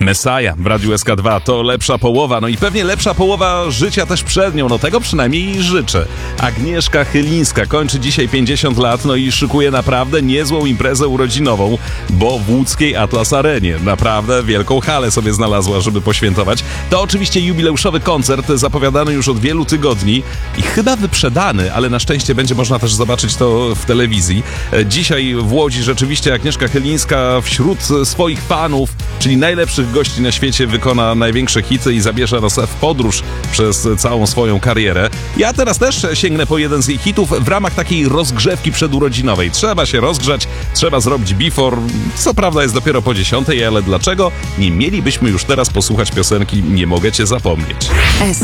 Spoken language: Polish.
Messiah w Radiu SK2 to lepsza połowa, no i pewnie lepsza połowa życia też przed nią, no tego przynajmniej jej życzę. Agnieszka Chylińska kończy dzisiaj 50 lat, no i szykuje naprawdę niezłą imprezę urodzinową, bo w łódzkiej Atlas Arenie naprawdę wielką halę sobie znalazła, żeby poświętować. To oczywiście jubileuszowy koncert zapowiadany już od wielu tygodni i chyba wyprzedany, ale na szczęście będzie można też zobaczyć to w telewizji. Dzisiaj w Łodzi rzeczywiście Agnieszka Chylińska wśród swoich fanów, czyli najlepszych gości na świecie, wykona największe hity i zabierze nas w podróż przez całą swoją karierę. Ja teraz też sięgnę po jeden z jej hitów w ramach takiej rozgrzewki przedurodzinowej. Trzeba się rozgrzać, trzeba zrobić before. Co prawda jest dopiero po 10, ale dlaczego nie mielibyśmy już teraz posłuchać piosenki Nie mogę cię zapomnieć?